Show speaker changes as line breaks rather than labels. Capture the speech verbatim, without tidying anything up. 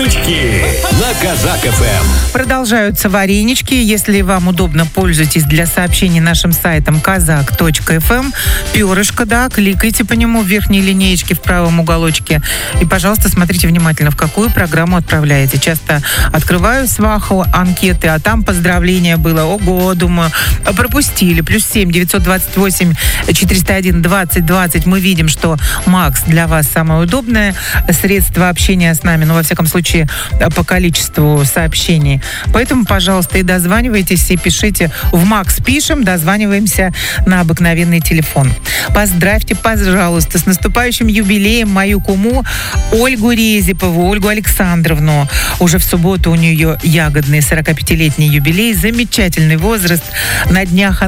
Варенички на Казак-ФМ.
Продолжаются варенички. Если вам удобно, пользуйтесь для сообщений нашим сайтом казак точка эф эм. Перышко, да, кликайте по нему в верхней линеечке в правом уголочке. И, пожалуйста, смотрите внимательно, в какую программу отправляете. Часто открываю сваху анкеты, а там поздравление было. Ого, думаю, пропустили. Плюс семь девятьсот двадцать восемь четыреста один двадцать двадцать. Мы видим, что Макс для вас самое удобное средство общения с нами. Ну, во всяком случае, по количеству сообщений. Поэтому, пожалуйста, и дозванивайтесь, и пишите. В Макс пишем, дозваниваемся на обыкновенный телефон. Поздравьте, пожалуйста, с наступающим юбилеем мою куму Ольгу Резипову, Ольгу Александровну. Уже в субботу у нее ягодный сорокапятилетний юбилей. Замечательный возраст. На днях